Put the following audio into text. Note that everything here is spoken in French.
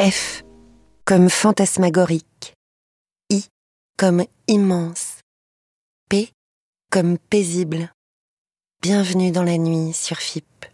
F comme fantasmagorique, I comme immense, P comme paisible. Bienvenue dans la nuit sur FIP.